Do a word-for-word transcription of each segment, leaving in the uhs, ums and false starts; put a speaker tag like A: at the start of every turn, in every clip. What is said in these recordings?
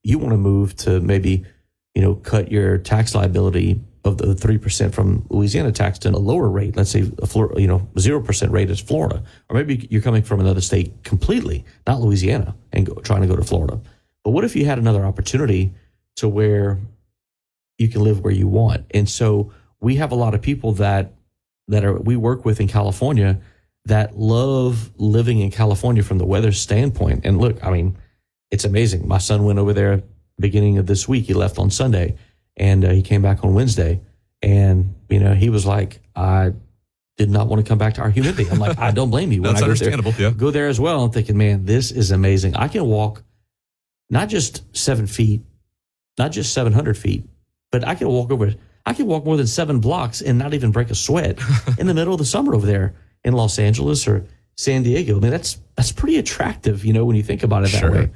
A: you want to move to maybe, you know, cut your tax liability of the three percent from Louisiana tax to a lower rate, let's say, a Florida, you know, zero percent rate is Florida. Or maybe you're coming from another state completely, not Louisiana, and go, trying to go to Florida. But what if you had another opportunity to where you can live where you want? And so we have a lot of people that that are we work with in California that love living in California from the weather standpoint. And look, I mean, it's amazing. My son went over there beginning of this week. He left on Sunday, and uh, he came back on Wednesday. And, you know, he was like, I did not want to come back to our humidity. I'm like, I don't blame you. When
B: That's
A: I go
B: understandable.
A: there,
B: Yeah.
A: go there as well. I'm thinking, man, this is amazing. I can walk not just seven feet, not just seven hundred feet, but I can walk over, I can walk more than seven blocks and not even break a sweat in the middle of the summer over there in Los Angeles or San Diego. I mean, that's that's pretty attractive, you know, when you think about it that
B: Sure.
A: way.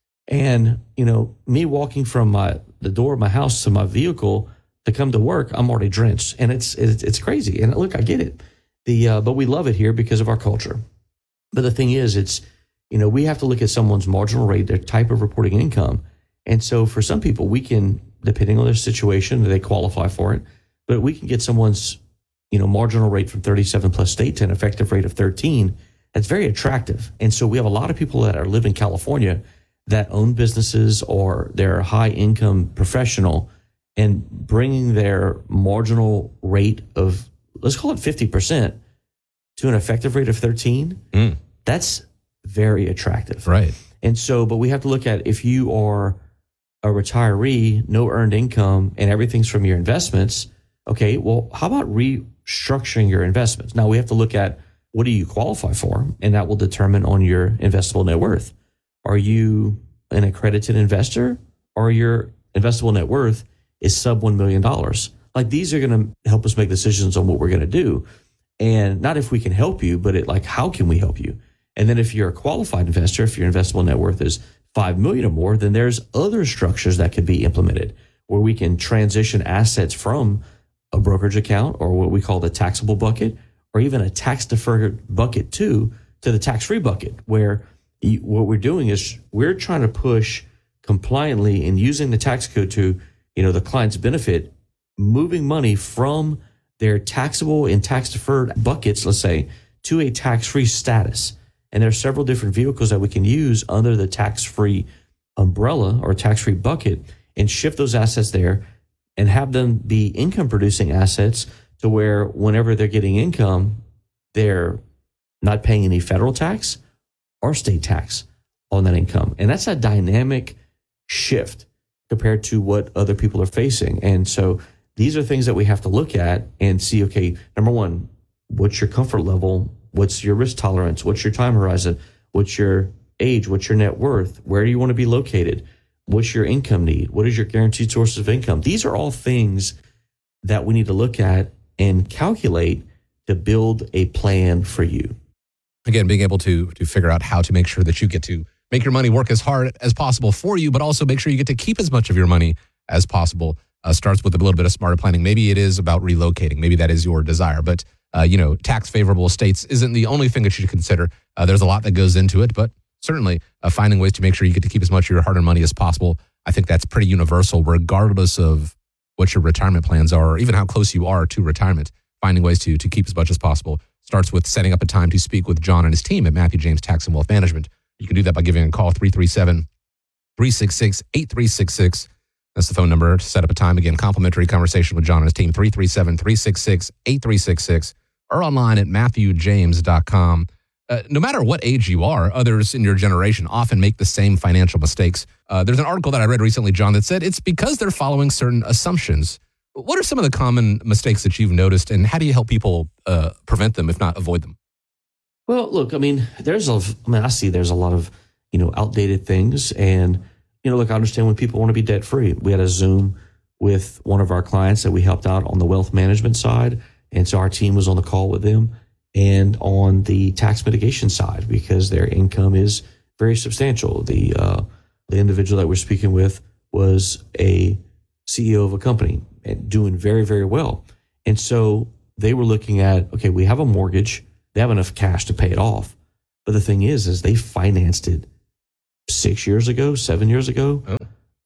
A: And, you know, me walking from my the door of my house to my vehicle to come to work, I'm already drenched. And it's it's, it's crazy. And look, I get it. The uh, but we love it here because of our culture. But the thing is, it's, you know, we have to look at someone's marginal rate, their type of reporting income. And so for some people, we can, depending on their situation, they qualify for it, but we can get someone's, you know, marginal rate from thirty-seven plus state to an effective rate of thirteen. That's very attractive. And so we have a lot of people that are live in California that own businesses or they're a high income professional, and bringing their marginal rate of, let's call it fifty percent to an effective rate of thirteen.
B: Mm.
A: That's very attractive.
B: Right.
A: And so, but we have to look at, if you are a retiree, no earned income, and everything's from your investments, okay, well, how about restructuring your investments? Now we have to look at, what do you qualify for? And that will determine on your investable net worth. Are you an accredited investor, or your investable net worth is sub one million dollars? Like, these are going to help us make decisions on what we're going to do. And not if we can help you, but it, like, how can we help you? And then if you're a qualified investor, if your investable net worth is five million dollars or more, then there's other structures that could be implemented where we can transition assets from a brokerage account, or what we call the taxable bucket, or even a tax deferred bucket two, to the tax free bucket, where you, what we're doing is we're trying to push compliantly and using the tax code to, you know, the client's benefit, moving money from their taxable and tax deferred buckets, let's say, to a tax free status. And there are several different vehicles that we can use under the tax-free umbrella or tax-free bucket, and shift those assets there and have them be income-producing assets, to where whenever they're getting income, they're not paying any federal tax or state tax on that income. And that's a dynamic shift compared to what other people are facing. And so these are things that we have to look at and see, okay, number one, what's your comfort level? What's your risk tolerance? What's your time horizon? What's your age? What's your net worth? Where do you want to be located? What's your income need? What is your guaranteed source of income? These are all things that we need to look at and calculate to build a plan for you.
B: Again, being able to to figure out how to make sure that you get to make your money work as hard as possible for you, but also make sure you get to keep as much of your money as possible, uh, starts with a little bit of smarter planning. Maybe it is about relocating. Maybe that is your desire, but Uh, you know, tax favorable states isn't the only thing that you should consider. Uh, there's a lot that goes into it, but certainly uh, finding ways to make sure you get to keep as much of your hard-earned money as possible. I think that's pretty universal, regardless of what your retirement plans are, or even how close you are to retirement. Finding ways to to keep as much as possible starts with setting up a time to speak with John and his team at Matthew James Tax and Wealth Management. You can do that by giving a call, three three seven, three six six, eight three six six. That's the phone number to set up a time. Again, complimentary conversation with John and his team, three three seven, three six six, eight three six six. Or online at matthew james dot com. Uh, no matter what age you are, others in your generation often make the same financial mistakes. Uh, there's an article that I read recently, John, that said it's because they're following certain assumptions. What are some of the common mistakes that you've noticed, and how do you help people uh, prevent them, if not avoid them?
A: Well, look, I mean, there's a, I mean, I see there's a lot of, you know, outdated things. And, you know, look, I understand when people want to be debt free. We had a Zoom with one of our clients that we helped out on the wealth management side. And so our team was on the call with them, and on the tax mitigation side, because their income is very substantial. The uh, the individual that we're speaking with was a C E O of a company and doing very, very well. And so they were looking at, okay, we have a mortgage. They have enough cash to pay it off. But the thing is, is they financed it six years ago, seven years ago. Oh.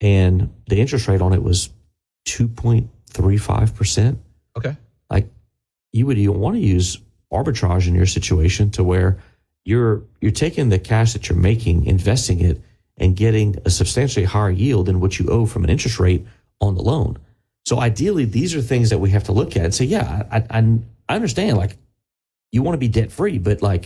A: and the interest rate on it was two point three five percent.
B: Okay.
A: Like, you would even want to use arbitrage in your situation to where you're you're taking the cash that you're making, investing it, and getting a substantially higher yield than what you owe from an interest rate on the loan. So ideally, these are things that we have to look at and say, yeah, I I, I understand, like, you want to be debt free, but like,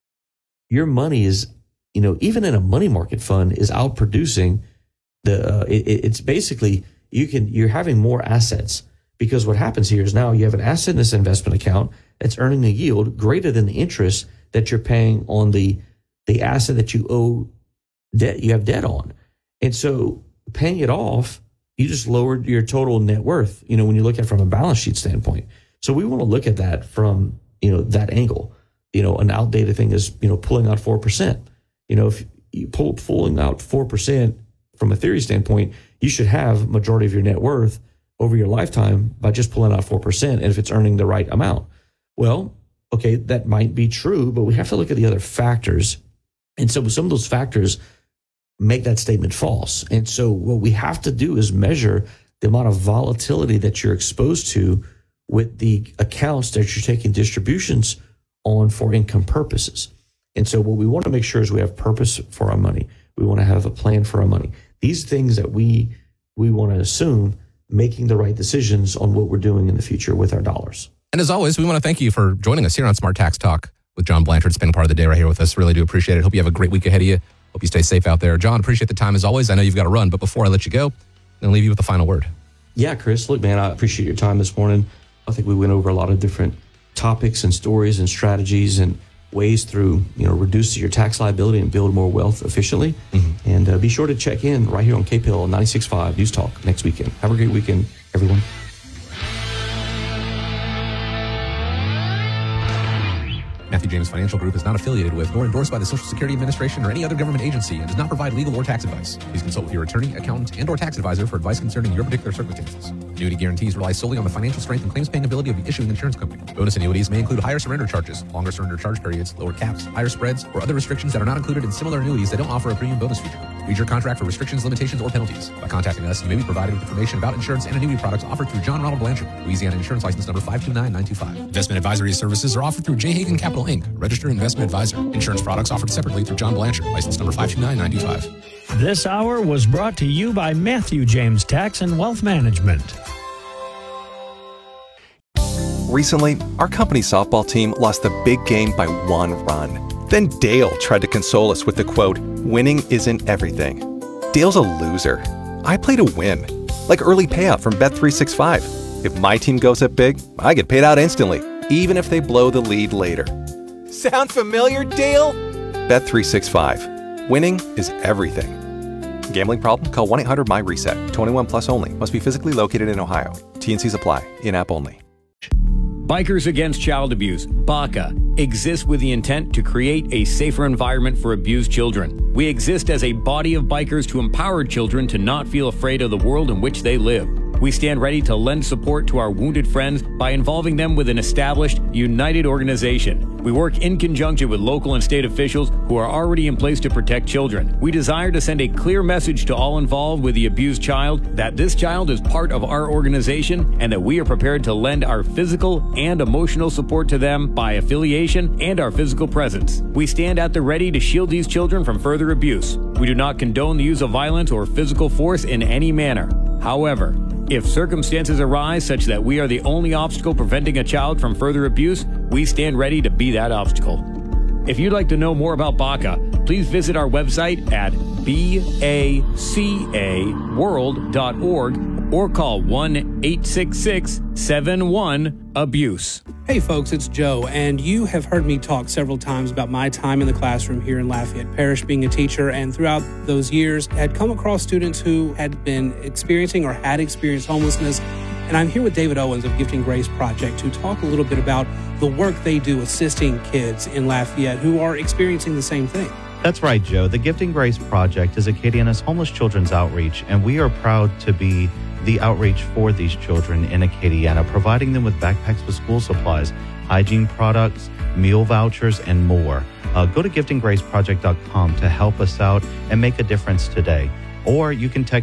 A: your money is, you know, even in a money market fund, is outproducing the. Uh, it, it's basically you can you're having more assets, because what happens here is now you have an asset in this investment account that's earning a yield greater than the interest that you're paying on the the asset that you owe debt you have debt on, and so paying it off, you just lowered your total net worth. You know, when you look at it from a balance sheet standpoint, so we want to look at that from, you know, that angle. You know, an outdated thing is, you know, pulling out four percent. You know, if you pull pulling out four percent from a theory standpoint, you should have majority of your net worth over your lifetime by just pulling out four percent, and if it's earning the right amount. Well, okay, that might be true, but we have to look at the other factors. And so some of those factors make that statement false. And so what we have to do is measure the amount of volatility that you're exposed to with the accounts that you're taking distributions on for income purposes. And so what we want to make sure is we have purpose for our money. We want to have a plan for our money. These things that we we want to assume making the right decisions on what we're doing in the future with our dollars.
B: And as always, we want to thank you for joining us here on Smart Tax Talk with John Blanchard, spending part of the day right here with us. Really do appreciate it. Hope you have a great week ahead of you. Hope you stay safe out there. John, appreciate the time as always. I know you've got to run, but before I let you go, I'm going to leave you with the final word.
A: Yeah, Chris, look, man, I appreciate your time this morning. I think we went over a lot of different topics and stories and strategies and ways through, you know, reduce your tax liability and build more wealth efficiently. Mm-hmm. And uh, be sure to check in right here on K P L ninety-six point five News Talk next weekend. Have a great weekend, everyone.
B: Matthew James Financial Group is not affiliated with nor endorsed by the Social Security Administration or any other government agency and does not provide legal or tax advice. Please consult with your attorney, accountant, and or tax advisor for advice concerning your particular circumstances. Annuity guarantees rely solely on the financial strength and claims-paying ability of the issuing insurance company. Bonus annuities may include higher surrender charges, longer surrender charge periods, lower caps, higher spreads, or other restrictions that are not included in similar annuities that don't offer a premium bonus feature. Read your contract for restrictions, limitations, or penalties. By contacting us, you may be provided with information about insurance and annuity products offered through John Ronald Blanchard, Louisiana Insurance License Number five two nine nine two five. Investment advisory services are offered through J. Hagan Capital, Incorporated, registered investment advisor. Insurance products offered separately through John Blanchard, License Number five two nine nine two five.
C: This hour was brought to you by Matthew James Tax and Wealth Management.
D: Recently, our company's softball team lost the big game by one run. Then Dale tried to console us with the quote, "Winning isn't everything." Dale's a loser. I play to win. Like early payout from Bet three sixty-five. If my team goes up big, I get paid out instantly, even if they blow the lead later. Sound familiar, Dale? Bet three sixty-five. Winning is everything. Gambling problem? Call one eight hundred M Y reset. twenty-one plus only. Must be physically located in Ohio. T and Cs apply. In-app only.
E: Bikers Against Child Abuse, B A C A, exists with the intent to create a safer environment for abused children. We exist as a body of bikers to empower children to not feel afraid of the world in which they live. We stand ready to lend support to our wounded friends by involving them with an established, united organization. We work in conjunction with local and state officials who are already in place to protect children. We desire to send a clear message to all involved with the abused child that this child is part of our organization and that we are prepared to lend our physical and emotional support to them by affiliation and our physical presence. We stand at the ready to shield these children from further abuse. We do not condone the use of violence or physical force in any manner. However, if circumstances arise such that we are the only obstacle preventing a child from further abuse, we stand ready to be that obstacle. If you'd like to know more about B A C A, please visit our website at baca world dot org or call one eight six six seven one abuse.
F: Hey folks, it's Joe, and you have heard me talk several times about my time in the classroom here in Lafayette Parish being a teacher, and throughout those years had come across students who had been experiencing or had experienced homelessness. And I'm here with David Owens of Gifting Grace Project to talk a little bit about the work they do assisting kids in Lafayette who are experiencing the same thing.
G: That's right, Joe. The Gifting Grace Project is Acadiana's homeless children's outreach, and we are proud to be the outreach for these children in Acadiana, providing them with backpacks with school supplies, hygiene products, meal vouchers, and more. Uh, go to gifting grace project dot com to help us out and make a difference today. Or you can text